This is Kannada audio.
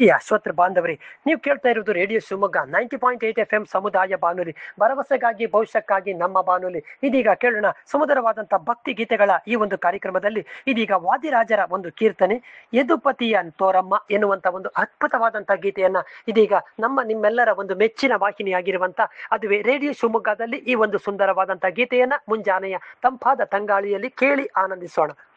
ಪ್ರೀತಿಯ ಶ್ರೋತೃ ಬಾಂಧವರೇ, ನೀವು ಕೇಳ್ತಾ ಇರುವುದು ರೇಡಿಯೋ ಶಿವಮೊಗ್ಗ 90.8 FM ಸಮುದಾಯ ಬಾನುಲಿ, ಭರವಸೆಗಾಗಿ ಭವಿಷ್ಯಕ್ಕಾಗಿ ನಮ್ಮ ಬಾನುಲಿ. ಇದೀಗ ಕೇಳೋಣ ಸುಮಧುರವಾದಂತಹ ಭಕ್ತಿ ಗೀತೆಗಳ ಈ ಒಂದು ಕಾರ್ಯಕ್ರಮದಲ್ಲಿ. ಇದೀಗ ವಾದಿರಾಜರ ಒಂದು ಕೀರ್ತನೆ ಯದುಪತಿಯ ತೋರಮ್ಮ ಎನ್ನುವಂತ ಒಂದು ಅದ್ಭುತವಾದಂತಹ ಗೀತೆಯನ್ನ ಇದೀಗ ನಿಮ್ಮೆಲ್ಲರ ಒಂದು ಮೆಚ್ಚಿನ ವಾಹಿನಿಯಾಗಿರುವಂತ ಅದುವೇ ರೇಡಿಯೋ ಶಿವಮೊಗ್ಗದಲ್ಲಿ ಈ ಒಂದು ಸುಂದರವಾದಂತಹ ಗೀತೆಯನ್ನ ಮುಂಜಾನೆಯ ತಂಪಾದ ತಂಗಾಳಿಯಲ್ಲಿ ಕೇಳಿ ಆನಂದಿಸೋಣ.